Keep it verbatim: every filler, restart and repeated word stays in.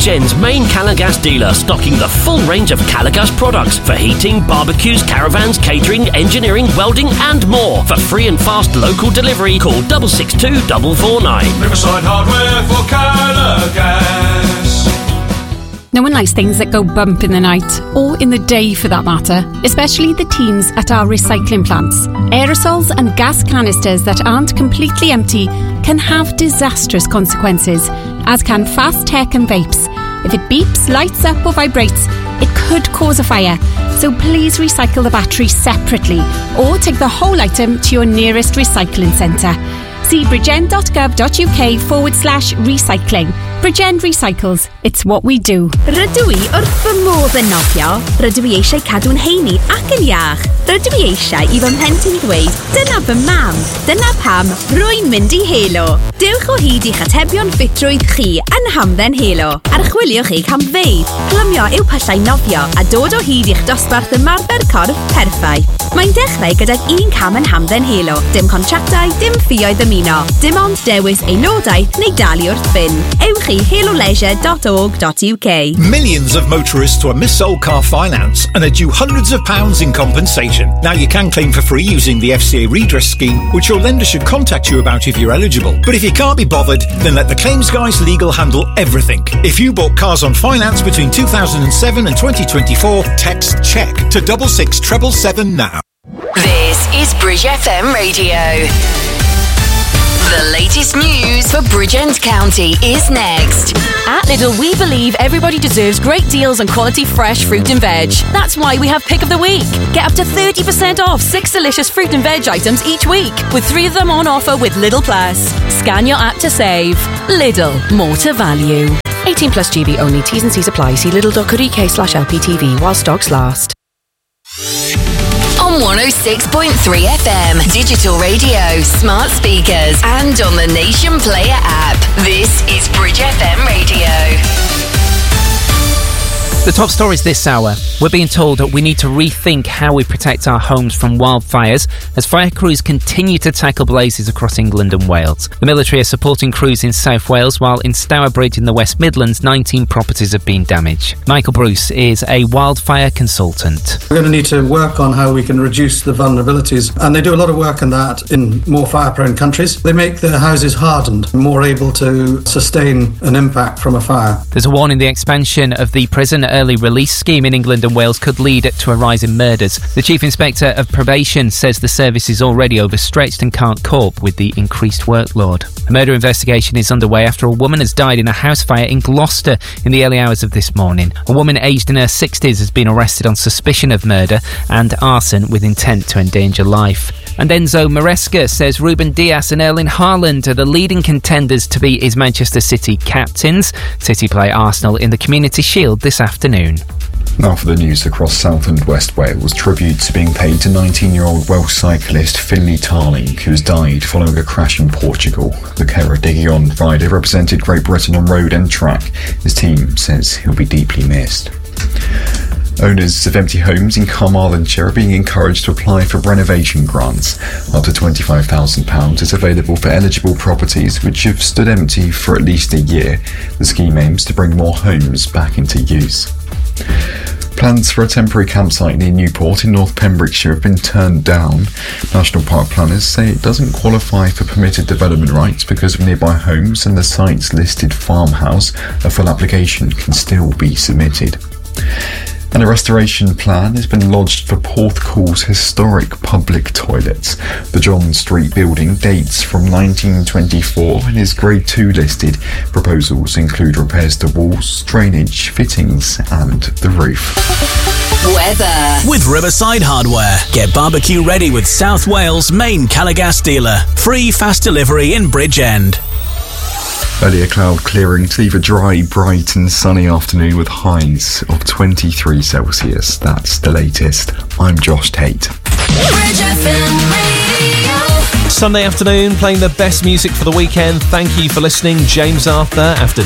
Bridgend's main Calagas dealer, stocking the full range of Calagas products for heating, barbecues, caravans, catering, engineering, welding and more. For free and fast local delivery, call six six two four four nine. Riverside Hardware for Calagas. No one likes things that go bump in the night, or in the day for that matter, especially the teams at our recycling plants. Aerosols and gas canisters that aren't completely empty can have disastrous consequences, as can fast tech and vapes. If it beeps, lights up or vibrates, it could cause a fire. So please recycle the battery separately, or take the whole item to your nearest recycling centre. See bridgend.gov.uk forward slash recycling. Bridgend Recycles. It's what we do. Rydw i wrth fy modd yn nofio. Rydw i eisiau cadw'n heini ac yn iach. Rydw i eisiau i fy mhlentyn ddweud, dyna fy mam. Dyna pam rwy'n mynd i Helo. Dewch o hyd i'ch atebion ffitrwydd chi yn hamdden Helo. Archwiliwch eich hamfeydd. Glymio i'w pyllau nofio a dod o hyd i'ch dosbarth ymarfer corff perffaith. Mae'n dechrau gydag un cam yn hamdden Helo. Dim contractau, dim ffïoedd ymuno. Dim ond dewis aelodaeth neu dalu wrth bin. Ewch i helo leisure dot org dot U K. Millions of motorists were mis-sold car finance and are due hundreds of pounds in compensation. Now you can claim for free using the F C A redress scheme, which your lender should contact you about if you're eligible. But if you can't be bothered, then let the Claims Guys Legal handle everything. If you bought cars on finance between two thousand seven and twenty twenty-four, text CHECK to double six treble seven now. This is Bridge F M Radio. The latest news for Bridgend County is next. At Lidl, we believe everybody deserves great deals on quality fresh fruit and veg. That's why we have Pick of the Week. Get up to thirty percent off six delicious fruit and veg items each week, with three of them on offer with Lidl Plus. Scan your app to save. Lidl, more to value. eighteen plus G B only. T's and C's apply. See lidl.co.uk slash LPTV while stocks last. On one oh six point three F M, digital radio, smart speakers, and on the Nation Player app. This is Bridge F M Radio. The top stories this hour. We're being told that we need to rethink how we protect our homes from wildfires as fire crews continue to tackle blazes across England and Wales. The military are supporting crews in South Wales, while in Stourbridge in the West Midlands, nineteen properties have been damaged. Michael Bruce is a wildfire consultant. We're going to need to work on how we can reduce the vulnerabilities, and they do a lot of work on that in more fire-prone countries. They make their houses hardened, more able to sustain an impact from a fire. There's a warning the expansion of the prison early release scheme in England and Wales could lead to a rise in murders. The Chief Inspector of Probation says the service is already overstretched and can't cope with the increased workload. A murder investigation is underway after a woman has died in a house fire in Gloucester in the early hours of this morning. A woman aged in her sixties has been arrested on suspicion of murder and arson with intent to endanger life. And Enzo Maresca says Ruben Dias and Erling Haaland are the leading contenders to be his Manchester City captains. City play Arsenal in the Community Shield this afternoon. Now for the news across South and West Wales. Tributes are being paid to nineteen-year-old Welsh cyclist Finlay Tarling, who has died following a crash in Portugal. The Ceredigion rider represented Great Britain on road and track. His team says he'll be deeply missed. Owners of empty homes in Carmarthenshire are being encouraged to apply for renovation grants. Up to twenty-five thousand pounds is available for eligible properties which have stood empty for at least a year. The scheme aims to bring more homes back into use. Plans for a temporary campsite near Newport in North Pembrokeshire have been turned down. National Park planners say it doesn't qualify for permitted development rights because of nearby homes, and the site's listed farmhouse. A full application can still be submitted. And a restoration plan has been lodged for Porthcall's historic public toilets. The John Street building dates from nineteen twenty-four and is Grade two listed. Proposals include repairs to walls, drainage, fittings and the roof. Weather. With Riverside Hardware. Get barbecue ready with South Wales' main Calagas dealer. Free fast delivery in Bridgend. Earlier cloud clearing to leave a dry, bright and sunny afternoon with highs of twenty-three Celsius. That's the latest. I'm Josh Tate. Sunday afternoon, playing the best music for the weekend. Thank you for listening. James Arthur after